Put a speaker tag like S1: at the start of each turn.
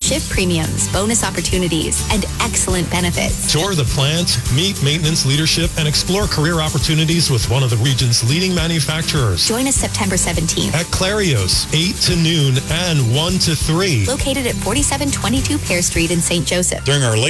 S1: shift premiums, bonus opportunities, and excellent benefits.
S2: Tour the plant, meet maintenance leadership, and explore career opportunities with one of the region's leading manufacturers.
S1: Join us September 17th
S2: at Clarios, 8 to noon and 1 to 3.
S1: Located at 4722 Pear Street in St. Joseph.
S2: During our